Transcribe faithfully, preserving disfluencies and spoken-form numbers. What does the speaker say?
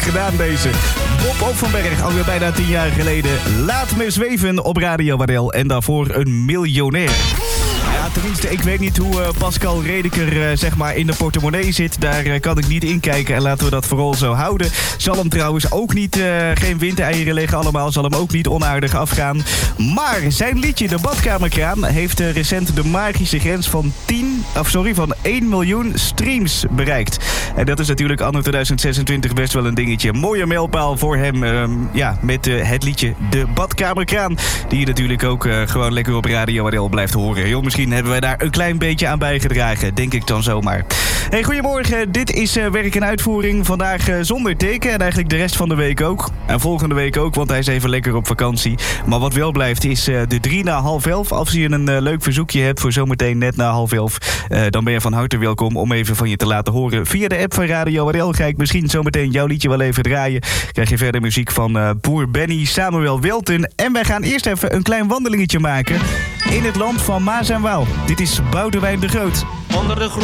gedaan deze. Bob Offenberg, alweer bijna tien jaar geleden. Laat me zweven op Radio Wadel. En daarvoor een miljonair. Ja, tenminste, ik weet niet hoe uh, Pascal Redeker uh, zeg maar in de portemonnee zit. Daar uh, kan ik niet in kijken en laten we dat vooral zo houden. Zal hem trouwens ook niet, uh, geen windeieren liggen allemaal. Zal hem ook niet onaardig afgaan. Maar zijn liedje De Badkamerkraan heeft uh, recent de magische grens van tien, of sorry, van één miljoen streams bereikt. En dat is natuurlijk anno tweeduizend zesentwintig best wel een dingetje. Mooie mijlpaal voor hem, uh, ja, met uh, het liedje De Badkamerkraan. Die je natuurlijk ook uh, gewoon lekker op Radio Wadel blijft horen. Heel misschien hebben wij daar een klein beetje aan bijgedragen, denk ik dan zomaar. Hey, goedemorgen, dit is uh, Werk en Uitvoering. Vandaag uh, zonder teken en eigenlijk de rest van de week ook. En volgende week ook, want hij is even lekker op vakantie. Maar wat wel blijft is uh, de drie na half elf. Als je een uh, leuk verzoekje hebt voor zometeen net na half elf... Uh, dan ben je van harte welkom om even van je te laten horen. Via de app van Radio Wadel ga ik misschien zometeen jouw liedje wel even draaien. Krijg je verder muziek van uh, Boer Benny, Samuel Welten. En wij gaan eerst even een klein wandelingetje maken in het land van Maas en Waal. Dit is Boudewijn de Groot. Onder de